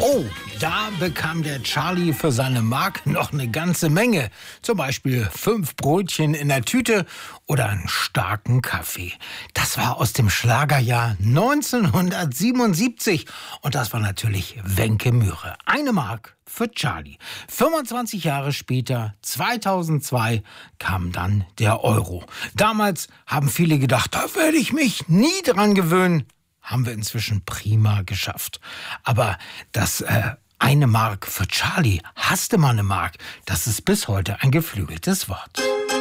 Oh, da bekam der Charlie für seine Mark noch eine ganze Menge. Zum Beispiel 5 Brötchen in der Tüte oder einen starken Kaffee. Das war aus dem Schlagerjahr 1977 und das war natürlich Wencke Myhre. 1 Mark für Charlie. 25 Jahre später, 2002, kam dann der Euro. Damals haben viele gedacht, da werde ich mich nie dran gewöhnen. Haben wir inzwischen prima geschafft. Aber das 1 Mark für Charlie, hasste mal 1 Mark, das ist bis heute ein geflügeltes Wort.